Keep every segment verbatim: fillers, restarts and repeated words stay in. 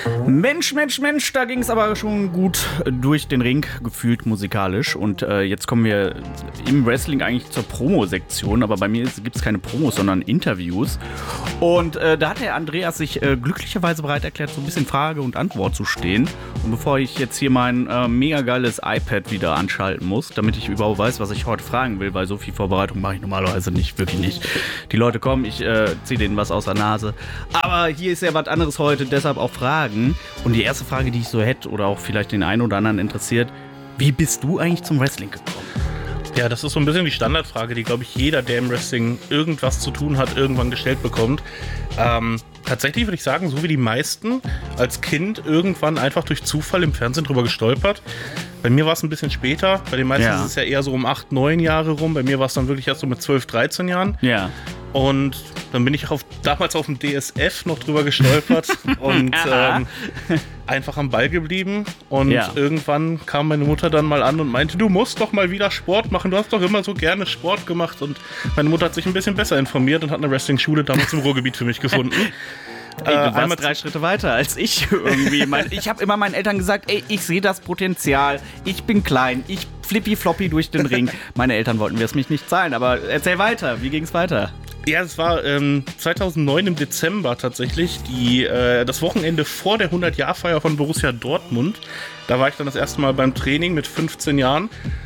Mensch, Mensch, Mensch, da ging es aber schon gut durch den Ring, gefühlt musikalisch. Und äh, jetzt kommen wir im Wrestling eigentlich zur Promo-Sektion. Aber bei mir gibt es keine Promos, sondern Interviews. Und äh, da hat der Andreas sich äh, glücklicherweise bereit erklärt, so ein bisschen Frage und Antwort zu stehen. Und bevor ich jetzt hier mein äh, mega geiles iPad wieder anschalten muss, damit ich überhaupt weiß, was ich heute fragen will, weil so viel Vorbereitung mache ich normalerweise nicht, wirklich nicht. Die Leute kommen, ich äh, ziehe denen was aus der Nase. Aber hier ist ja was anderes heute, deshalb auch Fragen. Und die erste Frage, die ich so hätte oder auch vielleicht den einen oder anderen interessiert, wie bist du eigentlich zum Wrestling gekommen? Ja, das ist so ein bisschen die Standardfrage, die, glaube ich, jeder, der im Wrestling irgendwas zu tun hat, irgendwann gestellt bekommt. Ähm, tatsächlich würde ich sagen, so wie die meisten, als Kind irgendwann einfach durch Zufall im Fernsehen drüber gestolpert. Bei mir war es ein bisschen später, bei den meisten ja. ist es ja eher so um acht, neun Jahre rum. Bei mir war es dann wirklich erst so mit zwölf, dreizehn Jahren. Ja. Und dann bin ich auf, damals auf dem D S F noch drüber gestolpert und ähm, einfach am Ball geblieben. Und ja. irgendwann kam meine Mutter dann mal an und meinte, du musst doch mal wieder Sport machen, du hast doch immer so gerne Sport gemacht. Und meine Mutter hat sich ein bisschen besser informiert und hat eine Wrestling-Schule damals im Ruhrgebiet für mich gefunden. Ey, du warst drei Schritte weiter als ich irgendwie. Ich habe immer meinen Eltern gesagt, ey, ich sehe das Potenzial, ich bin klein, ich flippy-floppy durch den Ring. Meine Eltern wollten mir es mich nicht zahlen, aber erzähl weiter, wie ging es weiter? Ja, es war ähm, zweitausendneun im Dezember tatsächlich, die, äh, das Wochenende vor der hundert-Jahr-Feier von Borussia Dortmund. Da war ich dann das erste Mal beim Training mit fünfzehn Jahren.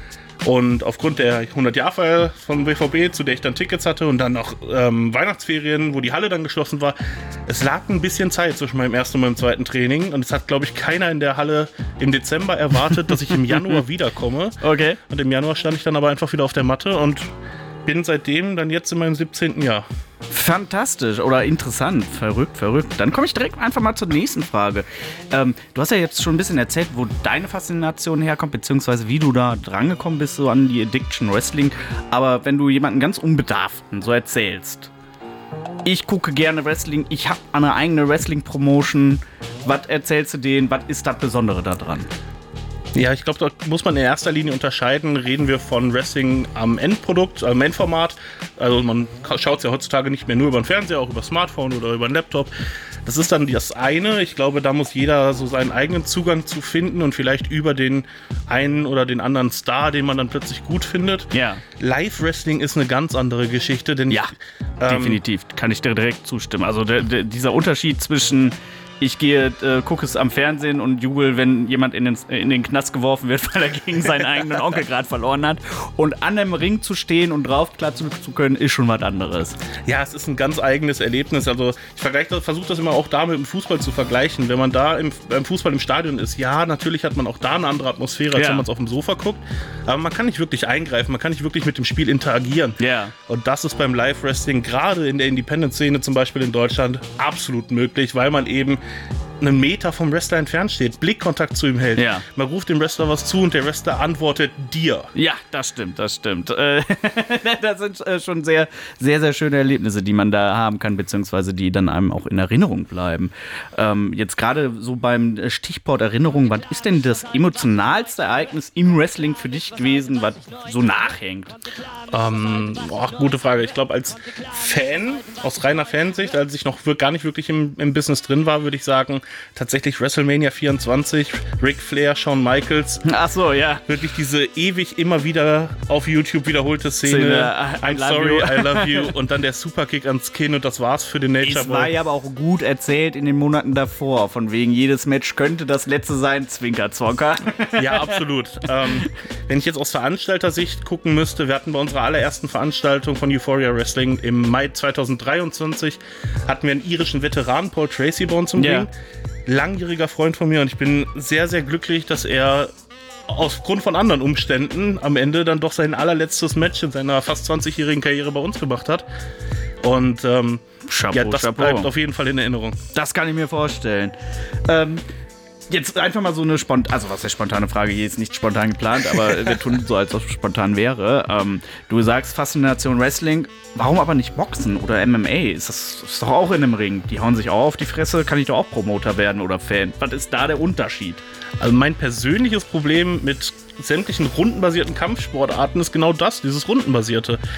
Und aufgrund der hundert-Jahr-Feier vom B V B, zu der ich dann Tickets hatte und dann noch ähm, Weihnachtsferien, wo die Halle dann geschlossen war, es lag ein bisschen Zeit zwischen meinem ersten und meinem zweiten Training. Und es hat, glaube ich, keiner in der Halle im Dezember erwartet, dass ich im Januar wiederkomme. Okay. Und im Januar stand ich dann aber einfach wieder auf der Matte und bin seitdem dann jetzt in meinem siebzehnten Jahr. Fantastisch oder interessant, verrückt, verrückt. Dann komme ich direkt einfach mal zur nächsten Frage. Ähm, du hast ja jetzt schon ein bisschen erzählt, wo deine Faszination herkommt, beziehungsweise wie du da drangekommen bist, so an die Addiction Wrestling. Aber wenn du jemanden ganz Unbedarften so erzählst, ich gucke gerne Wrestling, ich habe eine eigene Wrestling-Promotion, was erzählst du denen, was ist das Besondere daran? Ja, ich glaube, da muss man in erster Linie unterscheiden. Reden wir von Wrestling am Endprodukt, am Endformat. Also man schaut es ja heutzutage nicht mehr nur über den Fernseher, auch über Smartphone oder über den Laptop. Das ist dann das eine. Ich glaube, da muss jeder so seinen eigenen Zugang zu finden und vielleicht über den einen oder den anderen Star, den man dann plötzlich gut findet. Ja. Live-Wrestling ist eine ganz andere Geschichte. Denn ja, ähm, definitiv. Kann ich dir direkt zustimmen. Also der, der, dieser Unterschied zwischen ich gehe, äh, gucke es am Fernsehen und jubel, wenn jemand in den, in den Knast geworfen wird, weil er gegen seinen eigenen Onkel gerade verloren hat. Und an einem Ring zu stehen und draufklatschen zu können, ist schon was anderes. Ja, es ist ein ganz eigenes Erlebnis. Also ich versuche das immer auch da mit dem Fußball zu vergleichen. Wenn man da im, beim Fußball im Stadion ist, ja, natürlich hat man auch da eine andere Atmosphäre, als ja. wenn man es auf dem Sofa guckt. Aber man kann nicht wirklich eingreifen, man kann nicht wirklich mit dem Spiel interagieren. Ja. Und das ist beim Live-Wrestling, gerade in der Independent-Szene zum Beispiel in Deutschland, absolut möglich, weil man eben einen Meter vom Wrestler entfernt steht, Blickkontakt zu ihm hält. Ja. Man ruft dem Wrestler was zu und der Wrestler antwortet dir. Ja, das stimmt, das stimmt. Das sind schon sehr, sehr, sehr schöne Erlebnisse, die man da haben kann, beziehungsweise die dann einem auch in Erinnerung bleiben. Jetzt gerade so beim Stichwort Erinnerung, was ist denn das emotionalste Ereignis im Wrestling für dich gewesen, was so nachhängt? Ähm, boah, gute Frage. Ich glaube, als Fan, aus reiner Fansicht, als ich noch gar nicht wirklich im, im Business drin war, würde ich sagen, tatsächlich WrestleMania vierundzwanzig, Ric Flair, Shawn Michaels. Ach so, ja. Wirklich diese ewig immer wieder auf YouTube wiederholte Szene. Szene I'm sorry, you. I love you. Und dann der Superkick ans Kinn und das war's für den Nature Boy. Es war ja aber auch gut erzählt in den Monaten davor. Von wegen, jedes Match könnte das letzte sein, Zwinker-Zwonker. Ja, absolut. ähm, wenn ich jetzt aus Veranstalter-Sicht gucken müsste, wir hatten bei unserer allerersten Veranstaltung von Euphoria Wrestling im Mai zweitausenddreiundzwanzig hatten wir einen irischen Veteran, Paul Tracy, bei uns im yeah. Ring. Langjähriger Freund von mir und ich bin sehr, sehr glücklich, dass er aufgrund von anderen Umständen am Ende dann doch sein allerletztes Match in seiner fast zwanzigjährigen Karriere bei uns gemacht hat. Und ähm, Chapeau, ja, das Chapeau. Bleibt auf jeden Fall in Erinnerung. Das kann ich mir vorstellen. Ähm, Jetzt einfach mal so eine spontane, also was ist spontane Frage, hier ist nicht spontan geplant, aber wir tun so, als ob es spontan wäre. Ähm, du sagst Faszination Wrestling, warum aber nicht Boxen oder M M A? Ist das ist doch auch in einem Ring. Die hauen sich auch auf die Fresse, kann ich doch auch Promoter werden oder Fan. Was ist da der Unterschied? Also mein persönliches Problem mit sämtlichen rundenbasierten Kampfsportarten ist genau das, dieses rundenbasierte.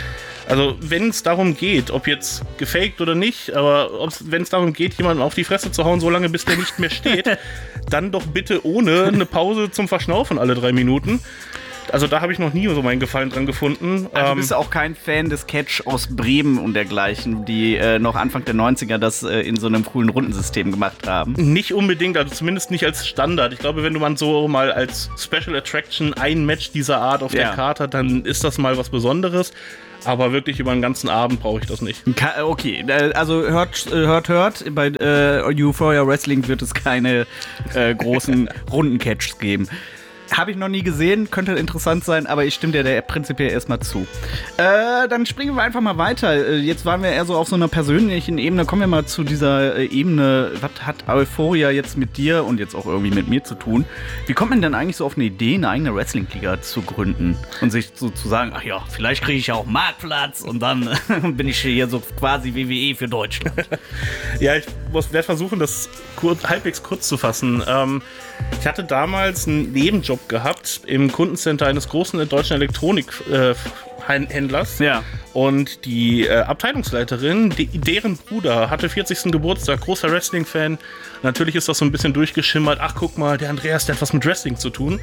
Also wenn es darum geht, ob jetzt gefaked oder nicht, aber wenn es darum geht, jemanden auf die Fresse zu hauen, solange bis der nicht mehr steht, dann doch bitte ohne eine Pause zum Verschnaufen alle drei Minuten. Also da habe ich noch nie so meinen Gefallen dran gefunden. Also bist du auch kein Fan des Catch aus Bremen und dergleichen, die äh, noch Anfang der neunziger das äh, in so einem coolen Rundensystem gemacht haben? Nicht unbedingt, also zumindest nicht als Standard. Ich glaube, wenn du man so mal als Special Attraction ein Match dieser Art auf ja. der Karte hat, dann ist das mal was Besonderes. Aber wirklich über den ganzen Abend brauche ich das nicht. Okay, also hört, hört, hört. Bei äh, Euphoria Wrestling wird es keine äh, großen Rundencatches geben. Habe ich noch nie gesehen, könnte interessant sein, aber ich stimme dir der prinzipiell erstmal zu. Äh, dann springen wir einfach mal weiter. Jetzt waren wir eher so auf so einer persönlichen Ebene. Kommen wir mal zu dieser äh, Ebene. Was hat Euphoria jetzt mit dir und jetzt auch irgendwie mit mir zu tun? Wie kommt man denn eigentlich so auf eine Idee, eine eigene Wrestling-Liga zu gründen? Und sich so zu sagen, ach ja, vielleicht kriege ich ja auch Marktplatz und dann bin ich hier so quasi W W E für Deutschland. Ja, ich werde versuchen, das kurz, halbwegs kurz zu fassen. Ähm, ich hatte damals einen Nebenjob gehabt im Kundencenter eines großen deutschen Elektronikhändlers. Ja. Und die äh, Abteilungsleiterin, die, deren Bruder hatte vierzigsten Geburtstag, großer Wrestling-Fan. Natürlich ist das so ein bisschen durchgeschimmert. Ach, guck mal, der Andreas, der hat was mit Wrestling zu tun.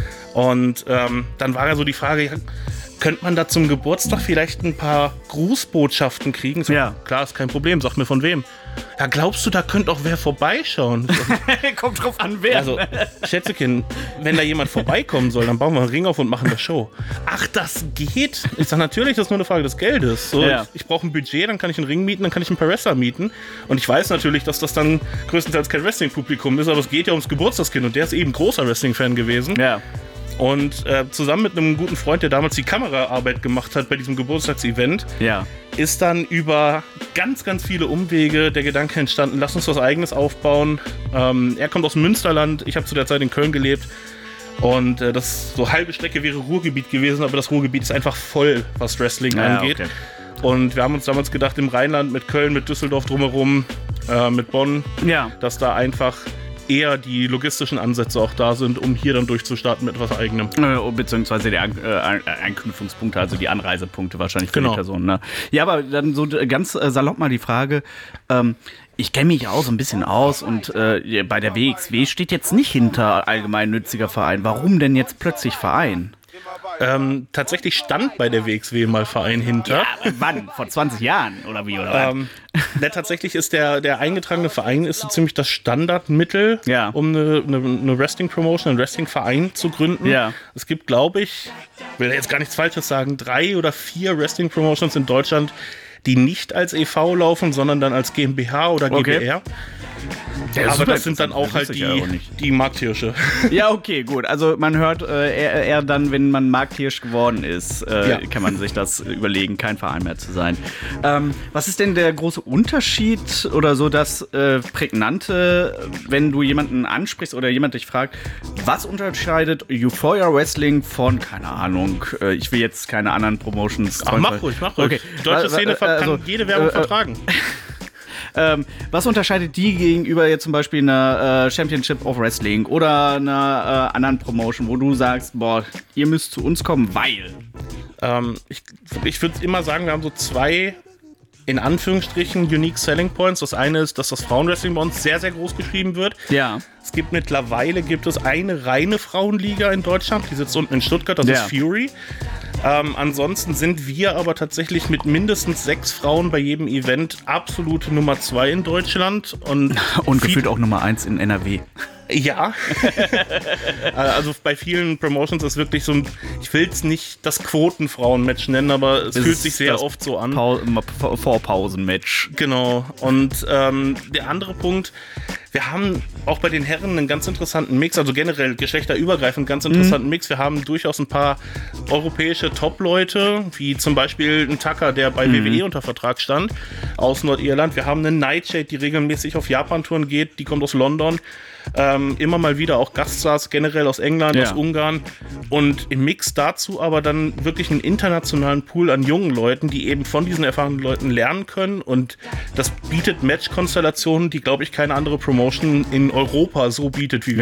Und ähm, dann war ja so die Frage, ja, könnte man da zum Geburtstag vielleicht ein paar Grußbotschaften kriegen? So, ja. Klar, ist kein Problem. Sag mir von wem. Ja, glaubst du, da könnte auch wer vorbeischauen? Kommt drauf an, wer. Also, Schätzekin, wenn da jemand vorbeikommen soll, dann bauen wir einen Ring auf und machen eine Show. Ach, das geht? Ich sag, natürlich, das ist nur eine Frage des Geldes. So, ja. Ich, ich brauche ein Budget, dann kann ich einen Ring mieten, dann kann ich einen paar Wrestler mieten. Und ich weiß natürlich, dass das dann größtenteils kein Wrestling-Publikum ist, aber es geht ja ums Geburtstagskind und der ist eben großer Wrestling-Fan gewesen. Ja. Und äh, zusammen mit einem guten Freund, der damals die Kameraarbeit gemacht hat bei diesem Geburtstagsevent, ja. ist dann über ganz, ganz viele Umwege der Gedanke entstanden, lass uns was Eigenes aufbauen. Ähm, er kommt aus dem Münsterland, ich habe zu der Zeit in Köln gelebt. Und äh, das so halbe Strecke wäre Ruhrgebiet gewesen, aber das Ruhrgebiet ist einfach voll, was Wrestling ja, angeht. Okay. Und wir haben uns damals gedacht, im Rheinland mit Köln, mit Düsseldorf drumherum, äh, mit Bonn, ja. dass da einfach eher die logistischen Ansätze auch da sind, um hier dann durchzustarten mit etwas Eigenem. Äh, beziehungsweise die An- äh, Anknüpfungspunkte, also die Anreisepunkte wahrscheinlich für genau. die Person. Ne? Ja, aber dann so ganz äh, salopp mal die Frage, ähm, ich kenne mich auch so ein bisschen aus und äh, bei der W X W steht jetzt nicht hinter allgemeinnütziger Verein. Warum denn jetzt plötzlich Verein? Ähm, tatsächlich stand bei der W X W mal Verein hinter. Ja, wann? Vor zwanzig Jahren oder wie? Oder ähm, ne, tatsächlich ist der, der eingetragene Verein ist so ziemlich das Standardmittel, ja. um eine, eine, eine Wrestling-Promotion, einen Wrestling-Verein zu gründen. Ja. Es gibt, glaube ich, ich will jetzt gar nichts Falsches sagen, drei oder vier Wrestling-Promotions in Deutschland, die nicht als E V laufen, sondern dann als GmbH oder G b R. Okay. Ja, aber das sind dann auch halt die, auch die Markthirsche. Ja, okay, gut. Also man hört äh, eher, eher dann, wenn man Markthirsch geworden ist, äh, ja. kann man sich das überlegen, kein Verein mehr zu sein. Ähm, was ist denn der große Unterschied oder so das äh, Prägnante, wenn du jemanden ansprichst oder jemand dich fragt, was unterscheidet Euphoria Wrestling von, keine Ahnung, äh, ich will jetzt keine anderen Promotions... Ach, mach ruhig, mach ruhig. Okay. Die deutsche Szene äh, also, kann jede Werbung äh, vertragen. Ähm, was unterscheidet die gegenüber jetzt zum Beispiel einer äh, Championship of Wrestling oder einer äh, anderen Promotion, wo du sagst, boah, ihr müsst zu uns kommen, weil? Ähm, ich ich würde immer sagen, wir haben so zwei, in Anführungsstrichen, Unique Selling Points. Das eine ist, dass das Frauenwrestling bei uns sehr, sehr groß geschrieben wird. Ja. Es gibt mittlerweile gibt es eine reine Frauenliga in Deutschland, die sitzt unten in Stuttgart, das ja. ist Fury. Ähm, ansonsten sind wir aber tatsächlich mit mindestens sechs Frauen bei jedem Event absolute Nummer zwei in Deutschland. Und, und gefühlt auch Nummer eins in N R W. Ja. Also bei vielen Promotions ist wirklich so ein, ich will es nicht das Quotenfrauen-Match nennen, aber es, es fühlt sich sehr oft so an. Pa- Vorpausen-Match. Genau. Und ähm, der andere Punkt, wir haben auch bei den Herren einen ganz interessanten Mix, also generell geschlechterübergreifend ganz interessanten mhm. Mix. Wir haben durchaus ein paar europäische Top-Leute, wie zum Beispiel ein Tucker, der bei mhm. W W E unter Vertrag stand, aus Nordirland. Wir haben einen Nightshade, die regelmäßig auf Japan-Touren geht, die kommt aus London. Ähm, immer mal wieder auch Gaststars, generell aus England, ja. aus Ungarn und im Mix dazu aber dann wirklich einen internationalen Pool an jungen Leuten, die eben von diesen erfahrenen Leuten lernen können und das bietet Match-Konstellationen, die, glaube ich, keine andere Promotion in Europa so bietet wie wir. Ja.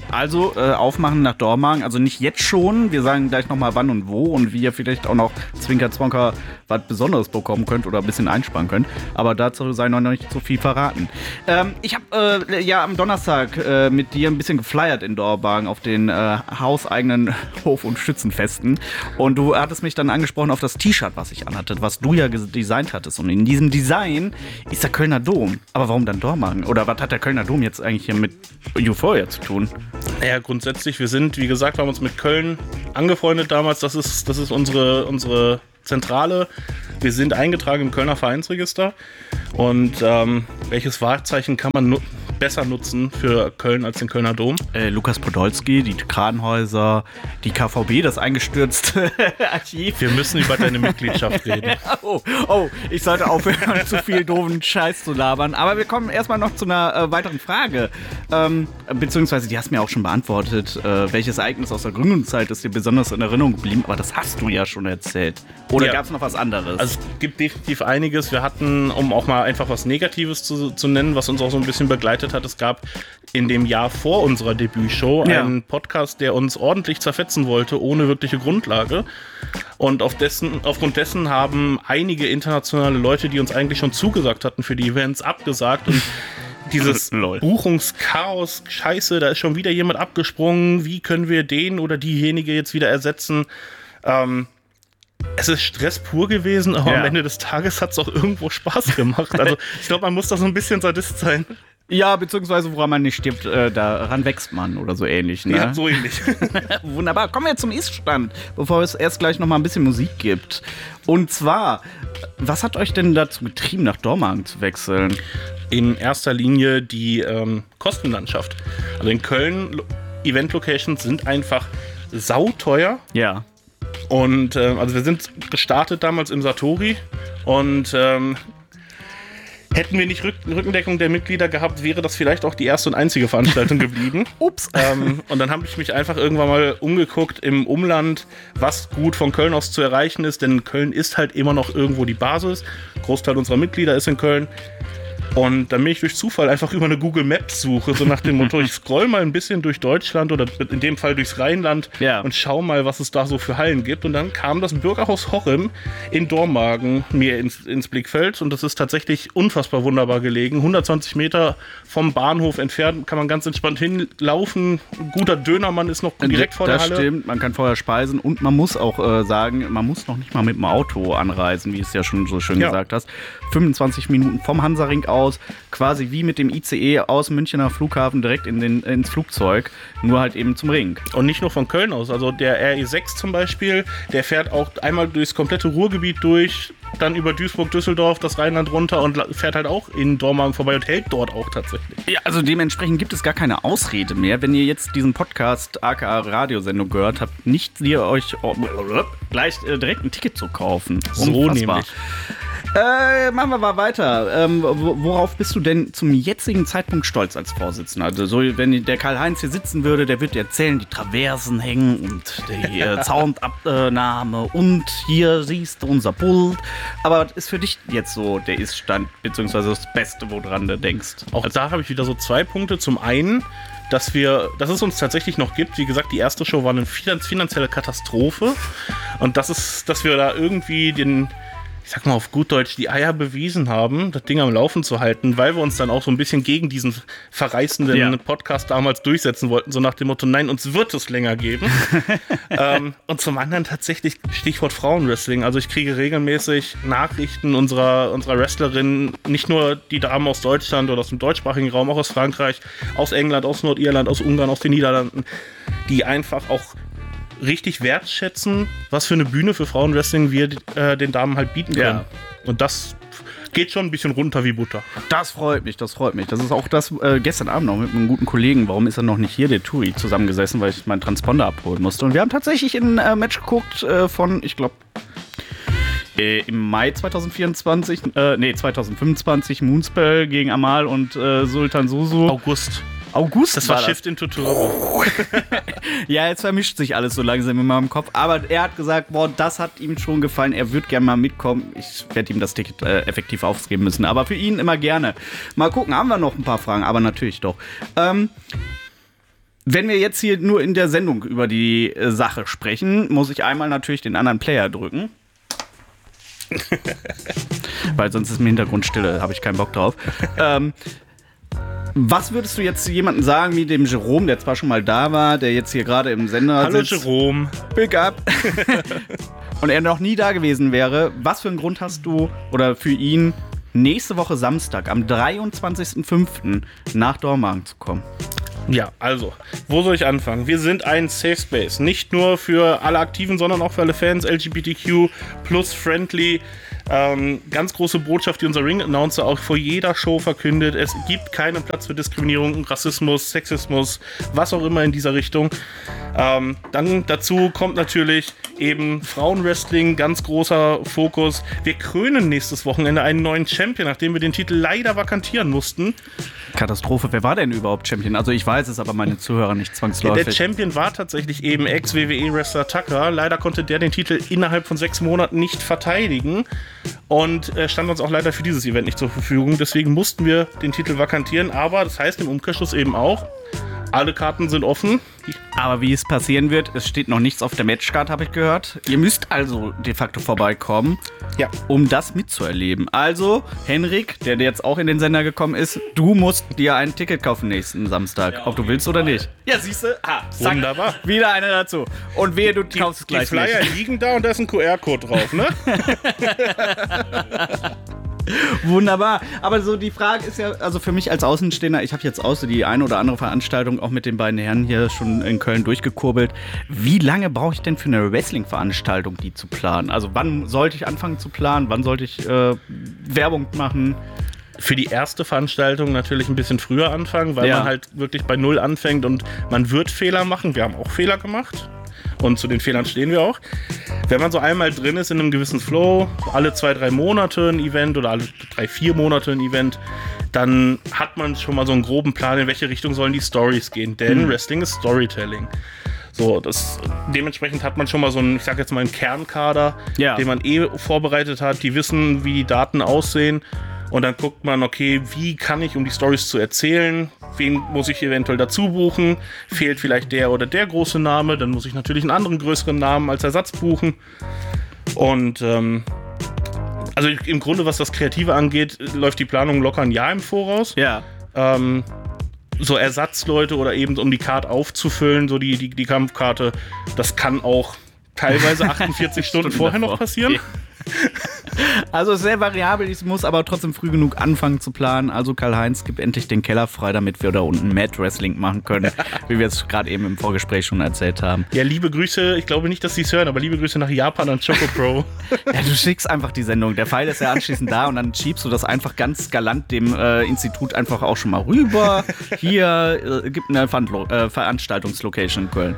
Also äh, aufmachen nach Dormagen, also nicht jetzt schon, wir sagen gleich nochmal wann und wo und wie ihr vielleicht auch noch Zwinker Zwonker was Besonderes bekommen könnt oder ein bisschen einsparen könnt, aber dazu sei noch nicht so viel verraten. Ähm, ich habe äh, ja am Donnerstag äh, mit dir ein bisschen geflyert in Dormagen auf den äh, hauseigenen Hof- und Schützenfesten und du hattest mich dann angesprochen auf das T-Shirt, was ich anhatte, was du ja designt hattest und in diesem Design ist der Kölner Dom. Aber warum dann Dormagen? Oder was hat der Kölner Dom jetzt eigentlich hier mit Euphoria zu tun? Ja, grundsätzlich, wir sind, wie gesagt, wir haben uns mit Köln angefreundet damals. Das ist, das ist unsere, unsere Zentrale. Wir sind eingetragen im Kölner Vereinsregister. Und ähm, welches Wahrzeichen kann man nu- besser nutzen für Köln als den Kölner Dom? Äh, Lukas Podolski, die Kranhäuser, die K V B, das eingestürzte Archiv. Wir müssen über deine Mitgliedschaft reden. oh, oh, ich sollte aufhören, zu viel doofen Scheiß zu labern. Aber wir kommen erstmal noch zu einer äh, weiteren Frage. Ähm, beziehungsweise, die hast du mir auch schon beantwortet. Äh, welches Ereignis aus der Gründungszeit ist dir besonders in Erinnerung geblieben? Aber das hast du ja schon erzählt. Oder Ja. gab es noch was anderes? Also es gibt definitiv einiges. Wir hatten, um auch mal einfach was Negatives zu, zu nennen, was uns auch so ein bisschen begleitet hat, es gab in dem Jahr vor unserer Debütshow Ja. einen Podcast, der uns ordentlich zerfetzen wollte, ohne wirkliche Grundlage. Und auf dessen, aufgrund dessen haben einige internationale Leute, die uns eigentlich schon zugesagt hatten für die Events, abgesagt. Und dieses Lol. Buchungschaos, scheiße, da ist schon wieder jemand abgesprungen. Wie können wir den oder diejenige jetzt wieder ersetzen? Ähm, Es ist Stress pur gewesen, aber Ja. am Ende des Tages hat es auch irgendwo Spaß gemacht. Also ich glaube, man muss da so ein bisschen Sadist sein. ja, beziehungsweise woran man nicht stirbt, äh, daran wächst man oder so ähnlich. Ne? Ja, so ähnlich. Wunderbar. Kommen wir zum Ist-Stand, bevor es erst gleich noch mal ein bisschen Musik gibt. Und zwar, was hat euch denn dazu getrieben, nach Dormagen zu wechseln? In erster Linie die ähm, Kostenlandschaft. Also in Köln, Lo- Event-Locations sind einfach sauteuer. Ja. Und ähm, also wir sind gestartet damals im Satori und ähm, hätten wir nicht Rück- Rückendeckung der Mitglieder gehabt, wäre das vielleicht auch die erste und einzige Veranstaltung geblieben. Ups. ähm, und dann habe ich mich einfach irgendwann mal umgeguckt im Umland, was gut von Köln aus zu erreichen ist, denn Köln ist halt immer noch irgendwo die Basis. Großteil unserer Mitglieder ist in Köln. Und dann bin ich durch Zufall einfach über eine Google Maps Suche, so nach dem Motto, ich scroll mal ein bisschen durch Deutschland oder in dem Fall durchs Rheinland Ja. und schau mal, was es da so für Hallen gibt. Und dann kam das Bürgerhaus Hochem in Dormagen mir ins, ins Blickfeld. Und das ist tatsächlich unfassbar wunderbar gelegen. hundertzwanzig Meter vom Bahnhof entfernt kann man ganz entspannt hinlaufen. Ein guter Dönermann ist noch direkt vor der das Halle. stimmt, man kann vorher speisen und man muss auch äh, sagen, man muss noch nicht mal mit dem Auto anreisen, wie du es ja schon so schön Ja. gesagt hast. fünfundzwanzig Minuten vom Hansaring aus, quasi wie mit dem I C E aus Münchener Flughafen direkt in den, ins Flugzeug, nur halt eben zum Ring. Und nicht nur von Köln aus. Also der R E sechs zum Beispiel, der fährt auch einmal durchs komplette Ruhrgebiet durch, dann über Duisburg, Düsseldorf, das Rheinland runter und la- fährt halt auch in Dormagen vorbei und hält dort auch tatsächlich. Ja, also dementsprechend gibt es gar keine Ausrede mehr, wenn ihr jetzt diesen Podcast aka Radiosendung gehört habt, nicht ihr euch oh, gleich äh, direkt ein Ticket zu kaufen. So Unfassbar. nämlich. Äh, machen wir mal weiter. Ähm, wo- worauf bist du denn zum jetzigen Zeitpunkt stolz als Vorsitzender? Also so, wenn der Karl-Heinz hier sitzen würde, der würde dir erzählen, die Traversen hängen und die äh, Soundabnahme und hier siehst du unser Pult. Aber was ist für dich jetzt so der Ist-Stand, beziehungsweise das Beste, woran du denkst? Auch da habe ich wieder so zwei Punkte. Zum einen, dass wir, dass es uns tatsächlich noch gibt. Wie gesagt, die erste Show war eine finan- finanzielle Katastrophe. Und das ist, dass wir da irgendwie den, ich sag mal auf gut Deutsch, die Eier bewiesen haben, das Ding am Laufen zu halten, weil wir uns dann auch so ein bisschen gegen diesen verreißenden Ja. Podcast damals durchsetzen wollten, so nach dem Motto, nein, uns wird es länger geben. ähm, und zum anderen tatsächlich Stichwort Frauenwrestling. Also ich kriege regelmäßig Nachrichten unserer, unserer Wrestlerinnen, nicht nur die Damen aus Deutschland oder aus dem deutschsprachigen Raum, auch aus Frankreich, aus England, aus Nordirland, aus Ungarn, aus den Niederlanden, die einfach auch richtig wertschätzen, was für eine Bühne für Frauenwrestling wir äh, den Damen halt bieten können. Ja. Und das geht schon ein bisschen runter wie Butter. Das freut mich, das freut mich. Das ist auch das äh, gestern Abend noch mit einem guten Kollegen. Warum ist er noch nicht hier, der Turi, zusammengesessen, weil ich meinen Transponder abholen musste. Und wir haben tatsächlich ein äh, Match geguckt äh, von, ich glaube, äh, im Mai zwanzig vierundzwanzig, äh, nee, zwanzig fünfundzwanzig, Moonspell gegen Amal und äh, Sultan Susu. August. August Das war das. Shift into Turbo. Ja, jetzt vermischt sich alles so langsam in meinem Kopf. Aber er hat gesagt, boah, das hat ihm schon gefallen. Er würde gerne mal mitkommen. Ich werde ihm das Ticket äh, effektiv aufgeben müssen. Aber für ihn immer gerne. Mal gucken, haben wir noch ein paar Fragen. Aber natürlich doch. Ähm, Wenn wir jetzt hier nur in der Sendung über die äh, Sache sprechen, muss ich einmal natürlich den anderen Player drücken. Weil sonst ist im Hintergrund Stille, habe ich keinen Bock drauf. ähm, was würdest du jetzt zu jemandem sagen, wie dem Jerome, der zwar schon mal da war, der jetzt hier gerade im Sender Hallo sitzt? Jerome. Big up. Und er noch nie da gewesen wäre. Was für einen Grund hast du oder für ihn, nächste Woche Samstag am dreiundzwanzigsten fünften nach Dormagen zu kommen? Ja, also, wo soll ich anfangen? Wir sind ein Safe Space. Nicht nur für alle Aktiven, sondern auch für alle Fans, L G B T Q plus friendly. Ähm, ganz große Botschaft, die unser Ring-Announcer auch vor jeder Show verkündet. Es gibt keinen Platz für Diskriminierung, Rassismus, Sexismus, was auch immer in dieser Richtung. Ähm, dann dazu kommt natürlich eben Frauenwrestling, ganz großer Fokus. Wir krönen nächstes Wochenende einen neuen Champion, nachdem wir den Titel leider vakantieren mussten. Katastrophe. Wer war denn überhaupt Champion? Also ich weiß es, aber meine Zuhörer nicht zwangsläufig. Ja, der Champion war tatsächlich eben Ex-W W E-Wrestler Tucker. Leider konnte der den Titel innerhalb von sechs Monaten nicht verteidigen und äh, stand uns auch leider für dieses Event nicht zur Verfügung. Deswegen mussten wir den Titel vakantieren, aber das heißt im Umkehrschluss eben auch, alle Karten sind offen. Aber wie es passieren wird, es steht noch nichts auf der Matchcard, habe ich gehört. Ihr müsst also de facto vorbeikommen, ja, um das mitzuerleben. Also, Henrik, der jetzt auch in den Sender gekommen ist, du musst dir ein Ticket kaufen nächsten Samstag, ja, ob du willst oder nicht. Ja, siehst du? Ah, wunderbar. Wieder einer dazu. Und wehe, du die, kaufst es gleich Die Flyer nicht. liegen da und da ist ein Q R-Code drauf, ne? Wunderbar. Aber so die Frage ist ja, also für mich als Außenstehender, ich habe jetzt auch so die eine oder andere Veranstaltung auch mit den beiden Herren hier schon in Köln durchgekurbelt. Wie lange brauche ich denn für eine Wrestling-Veranstaltung, die zu planen? Also wann sollte ich anfangen zu planen? Wann sollte ich äh, Werbung machen? Für die erste Veranstaltung natürlich ein bisschen früher anfangen, weil ja. man halt wirklich bei Null anfängt und man wird Fehler machen. Wir haben auch Fehler gemacht. Und zu den Fehlern stehen wir auch. Wenn man so einmal drin ist in einem gewissen Flow, alle zwei, drei Monate ein Event oder alle drei, vier Monate ein Event, dann hat man schon mal so einen groben Plan, in welche Richtung sollen die Stories gehen. Denn mhm. Wrestling ist Storytelling. So, das, dementsprechend hat man schon mal so einen, ich sag jetzt mal einen Kernkader, ja. den man eh vorbereitet hat. Die wissen, wie die Daten aussehen. Und dann guckt man, okay, wie kann ich, um die Storys zu erzählen, wen muss ich eventuell dazu buchen? Fehlt vielleicht der oder der große Name, dann muss ich natürlich einen anderen größeren Namen als Ersatz buchen. Und ähm, also im Grunde, was das Kreative angeht, läuft die Planung locker ein Jahr im Voraus. Ja. Ähm, so Ersatzleute oder eben um die Card aufzufüllen, so die, die, die Kampfkarte, das kann auch teilweise achtundvierzig Stunden vorher noch passieren. Okay. Also sehr variabel, ich muss aber trotzdem früh genug anfangen zu planen. Also Karl-Heinz, gib endlich den Keller frei, damit wir da unten Mad Wrestling machen können, wie wir es gerade eben im Vorgespräch schon erzählt haben. Ja, liebe Grüße, ich glaube nicht, dass sie es hören, aber liebe Grüße nach Japan an Chocopro. Ja, du schickst einfach die Sendung, der Pfeil ist ja anschließend da und dann schiebst du das einfach ganz galant dem äh, Institut einfach auch schon mal rüber. Hier äh, gibt eine Ver- äh, Veranstaltungslocation in Köln.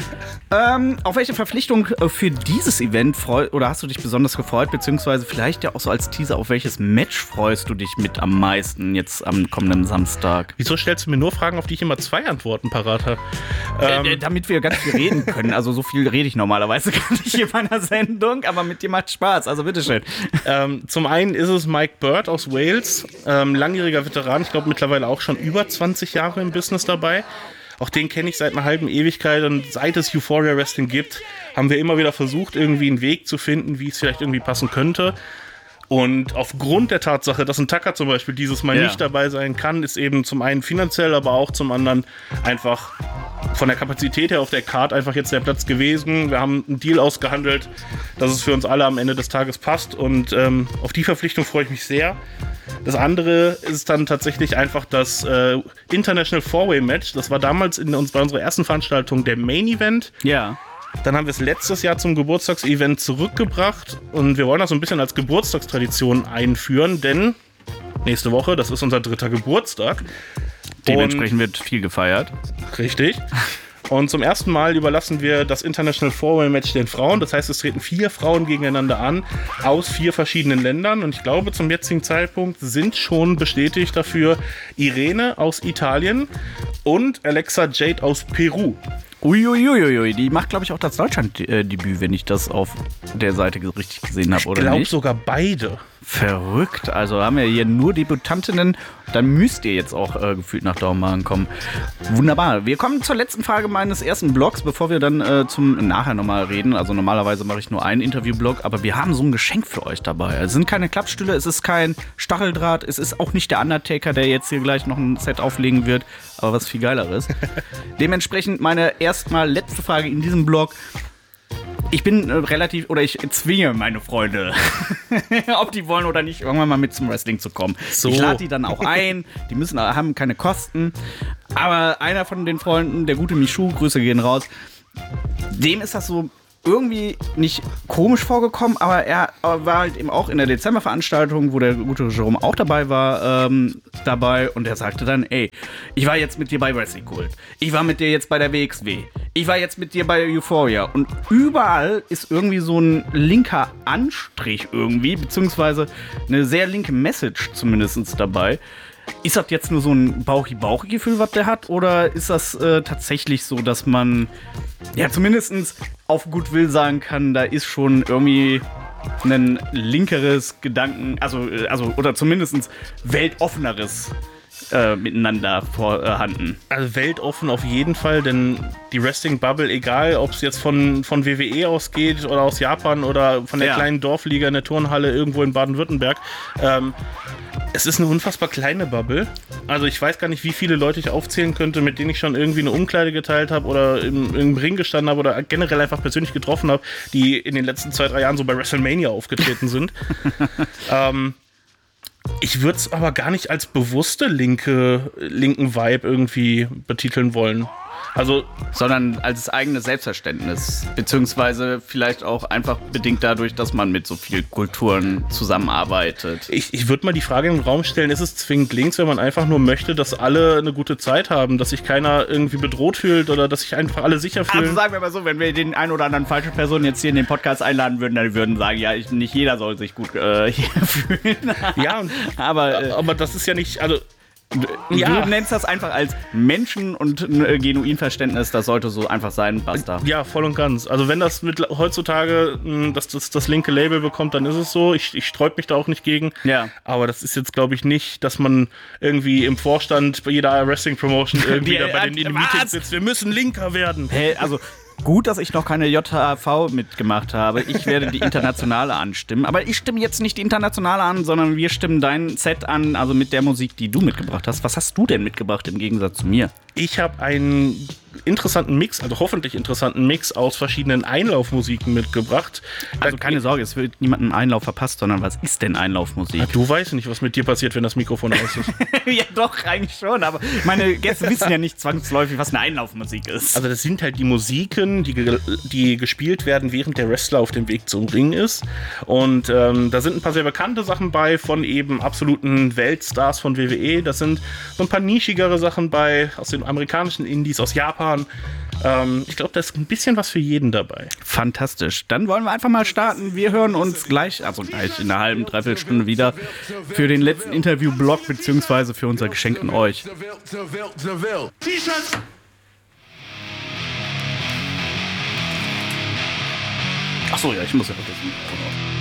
ähm, auf welche Verpflichtung äh, für dieses Event freu- oder hast du dich besonders gefreut, beziehungsweise vielleicht ja auch so als Teaser, auf welches Match freust du dich mit am meisten jetzt am kommenden Samstag? Wieso stellst du mir nur Fragen, auf die ich immer zwei Antworten parat habe? Ähm, äh, damit wir ganz viel reden können. Also so viel rede ich normalerweise gar nicht in meiner Sendung, aber mit dir macht Spaß, also bitteschön. Ähm, zum einen ist es Mike Bird aus Wales, ähm, langjähriger Veteran, ich glaube mittlerweile auch schon über zwanzig Jahre im Business dabei. Auch den kenne ich seit einer halben Ewigkeit und seit es Euphoria Wrestling gibt, haben wir immer wieder versucht, irgendwie einen Weg zu finden, wie es vielleicht irgendwie passen könnte. Und aufgrund der Tatsache, dass ein Tucker zum Beispiel dieses Mal ja. nicht dabei sein kann, ist eben zum einen finanziell, aber auch zum anderen einfach von der Kapazität her auf der Card einfach jetzt der Platz gewesen. Wir haben einen Deal ausgehandelt, dass es für uns alle am Ende des Tages passt und ähm, auf die Verpflichtung freue ich mich sehr. Das andere ist dann tatsächlich einfach das äh, International Four-Way-Match. Das war damals in uns, bei unserer ersten Veranstaltung der Main-Event. Ja. Dann haben wir es letztes Jahr zum Geburtstagsevent zurückgebracht und wir wollen das so ein bisschen als Geburtstagstradition einführen, denn nächste Woche, das ist unser dritter Geburtstag. Dementsprechend wird viel gefeiert. Richtig. Und zum ersten Mal überlassen wir das International Four-Way-Match den Frauen. Das heißt, es treten vier Frauen gegeneinander an aus vier verschiedenen Ländern. Und ich glaube, zum jetzigen Zeitpunkt sind schon bestätigt dafür Irene aus Italien und Alexa Jade aus Peru. Uiuiuiui, die macht, glaube ich, auch das Deutschland-Debüt, wenn ich das auf der Seite richtig gesehen habe, oder nicht? Ich glaube sogar beide. Verrückt. Also haben wir hier nur Debütantinnen. Dann müsst ihr jetzt auch äh, gefühlt nach Dormagen kommen. Wunderbar. Wir kommen zur letzten Frage meines ersten Blogs, bevor wir dann äh, zum nachher nochmal reden. Also normalerweise mache ich nur einen Interviewblog, aber wir haben so ein Geschenk für euch dabei. Es sind keine Klappstühle, es ist kein Stacheldraht, es ist auch nicht der Undertaker, der jetzt hier gleich noch ein Set auflegen wird, aber was viel Geileres. Dementsprechend meine erstmal letzte Frage in diesem Blog. Ich bin äh, relativ, oder ich zwinge meine Freunde, ob die wollen oder nicht, irgendwann mal mit zum Wrestling zu kommen. So. Ich lade die dann auch ein, die müssen haben keine Kosten. Aber einer von den Freunden, der gute Michu, Grüße gehen raus, dem ist das so irgendwie nicht komisch vorgekommen, aber er war halt eben auch in der Dezemberveranstaltung, wo der gute Jerome auch dabei war, ähm, dabei und er sagte dann, ey, ich war jetzt mit dir bei Wrestling Kult, ich war mit dir jetzt bei der W X W, ich war jetzt mit dir bei Euphoria und überall ist irgendwie so ein linker Anstrich irgendwie, beziehungsweise eine sehr linke Message zumindest dabei. Ist das jetzt nur so ein Bauchi-Bauchi-Gefühl, was der hat? Oder ist das äh, tatsächlich so, dass man ja zumindest auf gut Will sagen kann, da ist schon irgendwie ein linkeres Gedanken, also, also oder zumindest weltoffeneres äh, miteinander vorhanden? Also weltoffen auf jeden Fall, denn die Wrestling-Bubble, egal ob es jetzt von, von W W E ausgeht oder aus Japan oder von der ja. kleinen Dorfliga in der Turnhalle irgendwo in Baden-Württemberg, ähm, es ist eine unfassbar kleine Bubble. Also ich weiß gar nicht, wie viele Leute ich aufzählen könnte, mit denen ich schon irgendwie eine Umkleide geteilt habe oder im, im Ring gestanden habe oder generell einfach persönlich getroffen habe, die in den letzten zwei, drei Jahren so bei WrestleMania aufgetreten sind. ähm, ich würde es aber gar nicht als bewusste linke, linken Vibe irgendwie betiteln wollen. Also, sondern als eigenes Selbstverständnis, beziehungsweise vielleicht auch einfach bedingt dadurch, dass man mit so vielen Kulturen zusammenarbeitet. Ich, ich würde mal die Frage in den Raum stellen, ist es zwingend links, wenn man einfach nur möchte, dass alle eine gute Zeit haben, dass sich keiner irgendwie bedroht fühlt oder dass sich einfach alle sicher fühlen? Also sagen wir mal so, wenn wir den einen oder anderen falschen Personen jetzt hier in den Podcast einladen würden, dann würden sagen, ja, ich, nicht jeder soll sich gut äh, hier fühlen. Ja, aber, äh, aber das ist ja nicht, also Du ja. nennst das einfach als Menschen- und äh, Genuinverständnis, das sollte so einfach sein, basta. Ja, voll und ganz. Also wenn das mit heutzutage mh, das, das, das linke Label bekommt, dann ist es so. Ich, ich sträub mich da auch nicht gegen. Ja. Aber das ist jetzt, glaube ich, nicht, dass man irgendwie im Vorstand bei jeder Wrestling-Promotion irgendwie da bei den, in den Meetings sitzt. Wir müssen linker werden. Hey, also gut, dass ich noch keine J H V mitgemacht habe. Ich werde die Internationale anstimmen. Aber ich stimme jetzt nicht die Internationale an, sondern wir stimmen dein Set an, also mit der Musik, die du mitgebracht hast. Was hast du denn mitgebracht im Gegensatz zu mir? Ich habe einen interessanten Mix, also hoffentlich interessanten Mix aus verschiedenen Einlaufmusiken mitgebracht. Also keine Sorge, es wird niemandem Einlauf verpasst, sondern was ist denn Einlaufmusik? Du weißt nicht, was mit dir passiert, wenn das Mikrofon aus ist. Ja doch, eigentlich schon, aber meine Gäste wissen ja nicht zwangsläufig, was eine Einlaufmusik ist. Also das sind halt die Musiken, die, ge- die gespielt werden, während der Wrestler auf dem Weg zum Ring ist. Und ähm, da sind ein paar sehr bekannte Sachen bei, von eben absoluten Weltstars von W W E. Das sind so ein paar nischigere Sachen bei, aus den amerikanischen Indies, aus Japan. Ähm, ich glaube, da ist ein bisschen was für jeden dabei. Fantastisch. Dann wollen wir einfach mal starten. Wir hören uns gleich, also gleich in einer halben, dreiviertel Stunde wieder für den letzten Interview-Blog, beziehungsweise für unser Geschenk an euch. Achso, ja, ich muss ja vergessen.